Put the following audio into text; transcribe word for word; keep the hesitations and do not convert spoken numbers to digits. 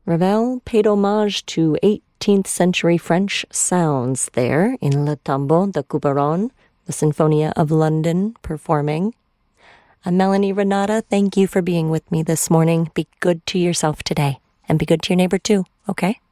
Ravel paid homage to eighteenth century French sounds there in Le Tombeau de Couperon, the Sinfonia of London performing. I'm Melanie Renata. Thank you for being with me this morning. Be good to yourself today and be good to your neighbor too, okay?